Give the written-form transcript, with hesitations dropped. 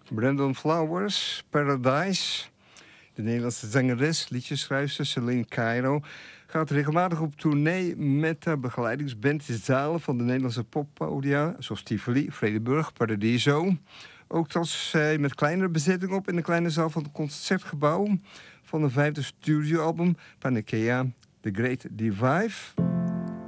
Brandon Flowers, Paradise. De Nederlandse zangeres, liedjeschrijfster Celine Cairo gaat regelmatig op tournee met de begeleidingsband in zalen van de Nederlandse poppodia, zoals Tivoli, Vredenburg, Paradiso. Ook trad zij met kleinere bezetting op in de kleine zaal van het Concertgebouw van een 5e studioalbum Panacea, The Great Divide.